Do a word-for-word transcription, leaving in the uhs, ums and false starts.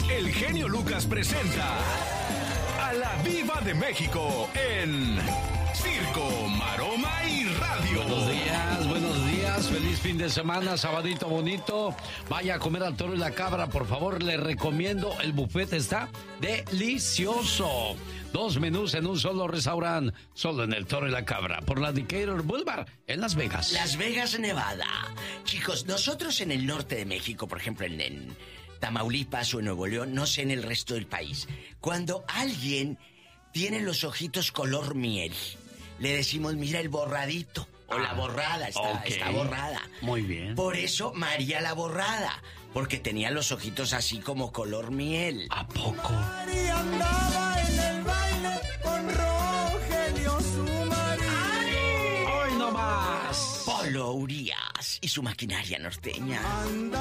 el genio Lucas presenta a la Diva de México en Circo, Maroma y Radio. Buenos días, buenos días, feliz fin de semana, sabadito bonito. Vaya a comer al Toro y la Cabra, por favor, le recomiendo, el buffet está delicioso. Dos menús en un solo restaurante, solo en el Toro y la Cabra, por la Decatur Boulevard, en Las Vegas. Las Vegas, Nevada. Chicos, nosotros en el norte de México, por ejemplo, en, en Tamaulipas o en Nuevo León, no sé en el resto del país, cuando alguien tiene los ojitos color miel, le decimos, mira el borradito, o ah, la borrada, está, okay. está borrada. Muy bien. Por eso María la borrada, porque tenía los ojitos así como color miel. ¿A poco? María andaba en el baile con Rogelio, su marido. ¡Hoy no más! Polo Urías y su maquinaria norteña. Anda.